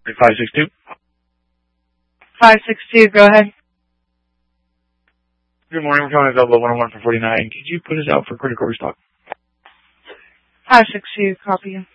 562. 562, go ahead. Good morning, we're calling a double 101 for 49. Could you put us out for critical restock? 562, copy you.